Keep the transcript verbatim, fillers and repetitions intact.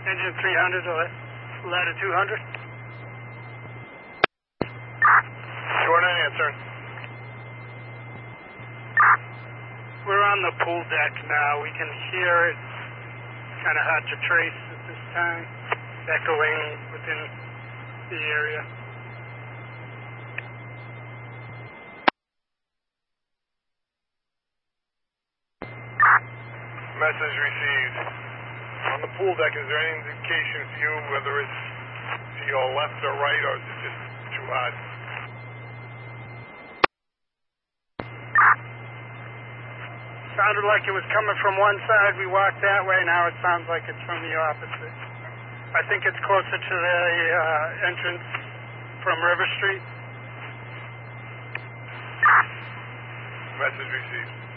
Engine three hundred, ladder two hundred. Short nine answering. We're on the pool deck now. We can hear it. It's kind of hard to trace at this time. Echoing within the area. Message received. On the pool deck, is there any indication for you whether it's to your left or right, or is it just too hot? Sounded like it was coming from one side. We walked that way. Now it sounds like it's from the opposite. I think it's closer to the uh, entrance from River Street. Message received.